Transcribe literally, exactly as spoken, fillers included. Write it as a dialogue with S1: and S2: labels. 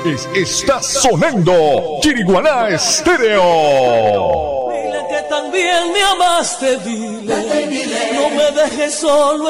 S1: Es- está sonando Chiriguaná Estéreo.
S2: Dile que también me amaste, dile, no me dejes solo